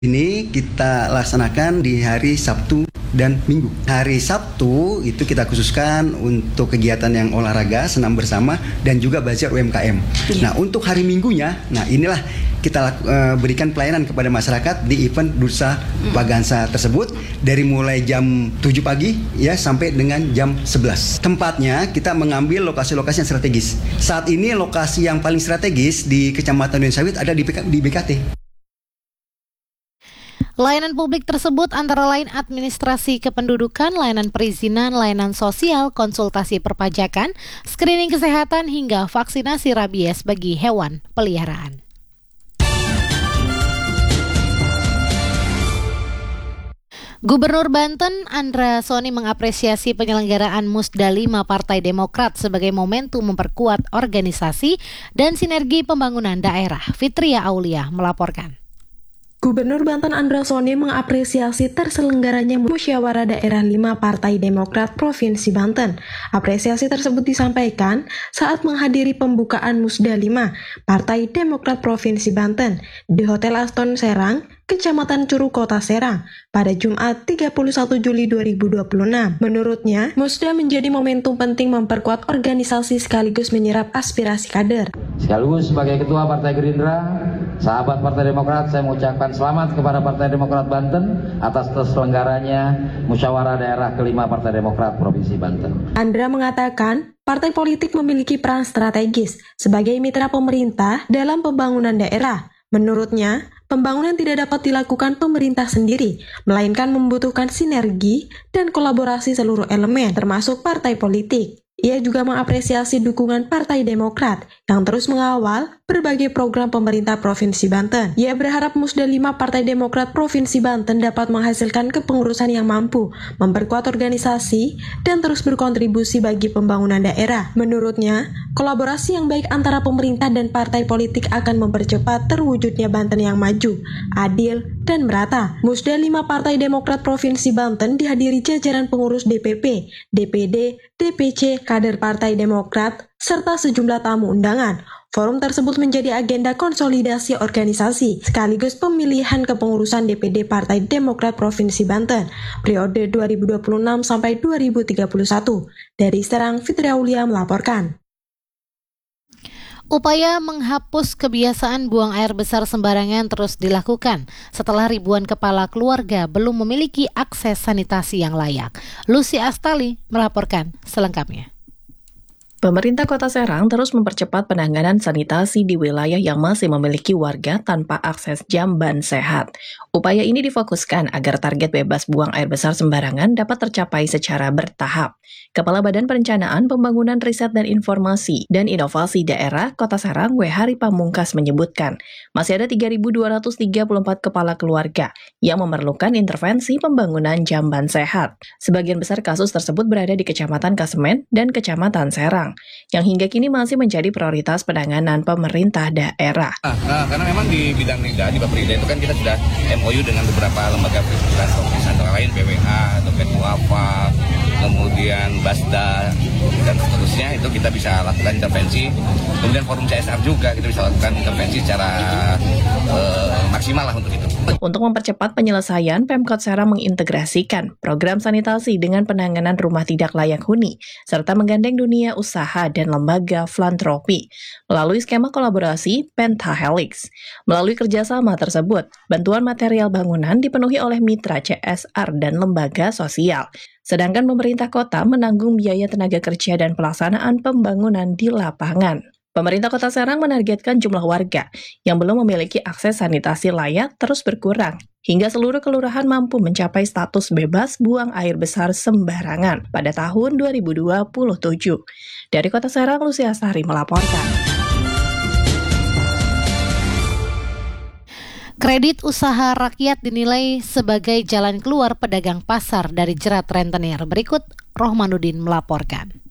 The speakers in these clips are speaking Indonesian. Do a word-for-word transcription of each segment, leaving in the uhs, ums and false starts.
Ini kita laksanakan di hari Sabtu dan Minggu. Hari Sabtu itu kita khususkan untuk kegiatan yang olahraga, senam bersama, dan juga bazar U M K M. Nah, untuk hari Minggunya, nah inilah kita uh, berikan pelayanan kepada masyarakat di event Dursa Bagansa tersebut dari mulai jam tujuh pagi ya sampai dengan jam sebelas. Tempatnya kita mengambil lokasi-lokasi yang strategis. Saat ini lokasi yang paling strategis di Kecamatan Duren Sawit ada di, di B K T. Layanan publik tersebut antara lain administrasi kependudukan, layanan perizinan, layanan sosial, konsultasi perpajakan, screening kesehatan, hingga vaksinasi rabies bagi hewan peliharaan. Gubernur Banten Andra Soni mengapresiasi penyelenggaraan Musda lima Partai Demokrat sebagai momentum memperkuat organisasi dan sinergi pembangunan daerah. Fitria Aulia melaporkan. Gubernur Banten Andra Soni mengapresiasi terselenggaranya musyawarah daerah lima Partai Demokrat Provinsi Banten. Apresiasi tersebut disampaikan saat menghadiri pembukaan Musda lima Partai Demokrat Provinsi Banten di Hotel Aston Serang, Kecamatan Curug, Kota Serang, pada Jumat tiga puluh satu Juli dua ribu dua puluh enam. Menurutnya, Musda menjadi momentum penting memperkuat organisasi sekaligus menyerap aspirasi kader. Sekaligus sebagai Ketua Partai Gerindra, sahabat Partai Demokrat, saya mengucapkan selamat kepada Partai Demokrat Banten atas terselenggaranya musyawarah daerah kelima Partai Demokrat Provinsi Banten. Andra mengatakan, partai politik memiliki peran strategis sebagai mitra pemerintah dalam pembangunan daerah. Menurutnya, pembangunan tidak dapat dilakukan pemerintah sendiri, melainkan membutuhkan sinergi dan kolaborasi seluruh elemen, termasuk partai politik. Ia juga mengapresiasi dukungan Partai Demokrat yang terus mengawal berbagai program pemerintah Provinsi Banten. Ia berharap Musda lima Partai Demokrat Provinsi Banten dapat menghasilkan kepengurusan yang mampu, memperkuat organisasi, dan terus berkontribusi bagi pembangunan daerah. Menurutnya, kolaborasi yang baik antara pemerintah dan partai politik akan mempercepat terwujudnya Banten yang maju, adil, dan merata. Musda lima Partai Demokrat Provinsi Banten dihadiri jajaran pengurus D P P, D P D, D P C, kader Partai Demokrat, serta sejumlah tamu undangan. Forum tersebut menjadi agenda konsolidasi organisasi, sekaligus pemilihan kepengurusan D P D Partai Demokrat Provinsi Banten, periode dua ribu dua puluh enam sampai dua ribu tiga puluh satu. Dari Serang, Fitria Aulia melaporkan. Upaya menghapus kebiasaan buang air besar sembarangan terus dilakukan setelah ribuan kepala keluarga belum memiliki akses sanitasi yang layak. Lucy Astali melaporkan selengkapnya. Pemerintah Kota Serang terus mempercepat penanganan sanitasi di wilayah yang masih memiliki warga tanpa akses jamban sehat. Upaya ini difokuskan agar target bebas buang air besar sembarangan dapat tercapai secara bertahap. Kepala Badan Perencanaan Pembangunan Riset dan Informasi dan Inovasi Daerah Kota Serang, W. Hari Pamungkas menyebutkan, masih ada tiga ribu dua ratus tiga puluh empat kepala keluarga yang memerlukan intervensi pembangunan jamban sehat. Sebagian besar kasus tersebut berada di Kecamatan Kasemen dan Kecamatan Serang, yang hingga kini masih menjadi prioritas penanganan pemerintah daerah. Nah, nah karena memang di bidang Rida, di Baprida itu kan kita sudah M O U dengan beberapa lembaga prioritas, antara lain B W A, atau Ketuafa, kemudian Basda, dan seterusnya, itu kita bisa lakukan intervensi. Kemudian forum C S R juga kita bisa lakukan intervensi secara uh, maksimal lah untuk itu. Untuk mempercepat penyelesaian, Pemkot Serang mengintegrasikan program sanitasi dengan penanganan rumah tidak layak huni, serta menggandeng dunia usaha dan lembaga filantropi melalui skema kolaborasi Pentahelix. Melalui kerjasama tersebut, bantuan material bangunan dipenuhi oleh mitra C S R dan lembaga sosial, sedangkan pemerintah kota menanggung biaya tenaga kerja dan pelaksanaan pembangunan di lapangan. Pemerintah Kota Serang menargetkan jumlah warga yang belum memiliki akses sanitasi layak terus berkurang, hingga seluruh kelurahan mampu mencapai status bebas buang air besar sembarangan pada tahun dua ribu dua puluh tujuh. Dari Kota Serang, Lucy Astari melaporkan. Kredit usaha rakyat dinilai sebagai jalan keluar pedagang pasar dari jerat rentenir. Berikut Rohmanuddin melaporkan.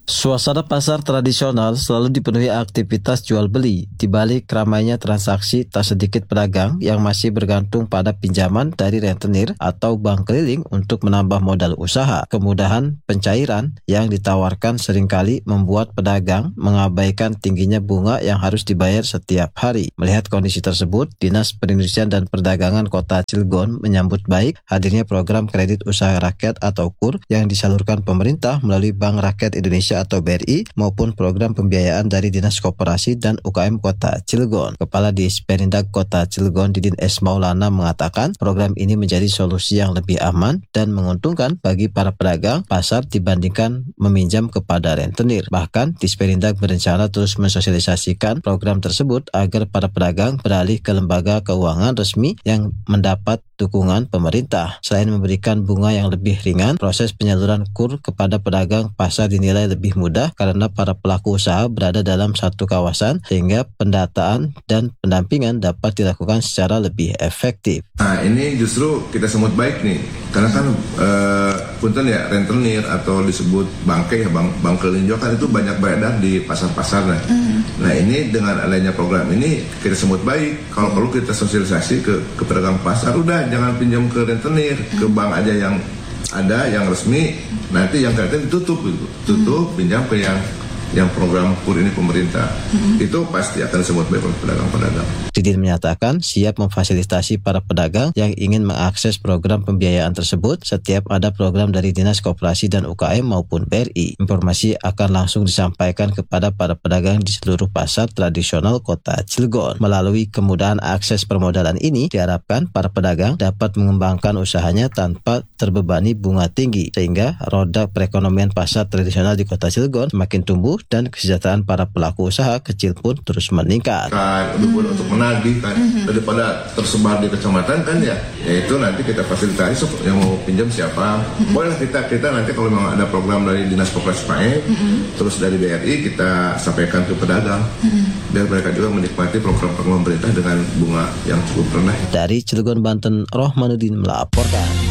Suasana pasar tradisional selalu dipenuhi aktivitas jual beli. Di balik ramainya transaksi, tak sedikit pedagang yang masih bergantung pada pinjaman dari rentenir atau bank keliling untuk menambah modal usaha. Kemudahan pencairan yang ditawarkan seringkali membuat pedagang mengabaikan tingginya bunga yang harus dibayar setiap hari. Melihat kondisi tersebut, Dinas Perindustrian dan Perdagangan Kota Cilegon menyambut baik hadirnya program kredit usaha rakyat atau K U R yang disalurkan pemerintah melalui Bank Rakyat Indonesia atau B R I maupun program pembiayaan dari Dinas Koperasi dan U K M Kota Cilegon. Kepala Disperindak Kota Cilegon Didin S. Maulana mengatakan program ini menjadi solusi yang lebih aman dan menguntungkan bagi para pedagang pasar dibandingkan meminjam kepada rentenir. Bahkan Disperindak berencana terus mensosialisasikan program tersebut agar para pedagang beralih ke lembaga keuangan resmi yang mendapat dukungan pemerintah. Selain memberikan bunga yang lebih ringan, proses penyaluran K U R kepada pedagang pasar dinilai lebih mudah karena para pelaku usaha berada dalam satu kawasan sehingga pendataan dan pendampingan dapat dilakukan secara lebih efektif. Nah, ini justru kita sambut baik nih, karena kan uh, punten ya rentenir atau disebut bangke ya bang bank keliling juga kan itu banyak beredar di pasar-pasar. Nah, mm. nah ini dengan adanya program ini kita sambut baik. Kalau perlu kita sosialisasi ke ke pedagang pasar, udah jangan pinjam ke rentenir, ke bank aja yang ada yang resmi. Nanti yang kreatif ditutup gitu, tutup mm. pinjam ke yang yang program K U R ini pemerintah, mm-hmm. itu pasti akan disebut baik oleh pedagang-pedagang. Didin menyatakan siap memfasilitasi para pedagang yang ingin mengakses program pembiayaan tersebut setiap ada program dari Dinas Koperasi dan U K M maupun B R I. Informasi akan langsung disampaikan kepada para pedagang di seluruh pasar tradisional Kota Cilegon. Melalui kemudahan akses permodalan ini, diharapkan para pedagang dapat mengembangkan usahanya tanpa terbebani bunga tinggi, sehingga roda perekonomian pasar tradisional di Kota Cilegon semakin tumbuh dan kesejahteraan para pelaku usaha kecil pun terus meningkat. Kan, untuk, untuk menagih kan, mm-hmm. daripada tersebar di kecamatan kan ya, yaitu nanti kita fasilitasi yang mau pinjam siapa. Mm-hmm. Boleh kita kita nanti kalau memang ada program dari Dinas Koperasi mm-hmm. terus dari B R I kita sampaikan ke pedagang, mm-hmm. biar mereka juga menikmati program-program pemerintah dengan bunga yang cukup rendah. Dari Cilegon, Banten, Rohmanuddin melaporkan.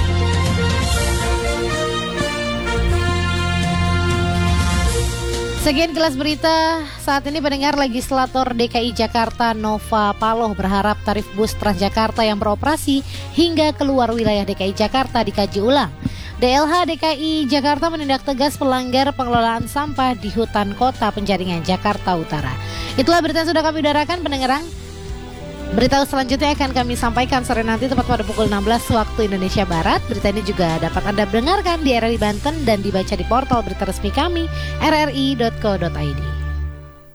Sekian kelas berita. Saat ini pendengar, legislator D K I Jakarta Nova Paloh berharap tarif bus Transjakarta yang beroperasi hingga keluar wilayah D K I Jakarta dikaji ulang. D L H D K I Jakarta menindak tegas pelanggar pengelolaan sampah di hutan kota Penjaringan, Jakarta Utara. Itulah berita yang sudah kami udarakan, pendengar. Berita selanjutnya akan kami sampaikan sore nanti tepat pada pukul enam belas waktu Indonesia Barat. Berita ini juga dapat Anda dengarkan di R R I Banten dan dibaca di portal berita resmi kami r r i dot co dot i d.